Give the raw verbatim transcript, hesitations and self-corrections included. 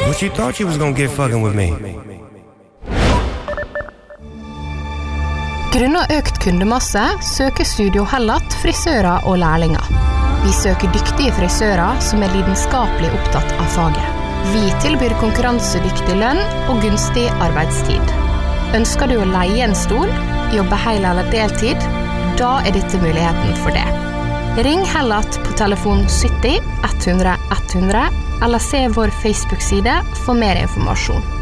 What you thought you was gonna get fucking with me? Grunnet økt kundemasse søker Studio Hellat frisører og lærlinger. Vi søker dyktige frisører som er lidenskapelig opptatt av faget. Vi tilbyr konkurransedyktig lønn og gunstig arbeidstid. Ønsker du å leie en stol, jobbe hel eller deltid, da er dette muligheten for det. Ring Hellat på telefon sytti ett hundre ett hundre eller se vår Facebook-side for mer informasjon.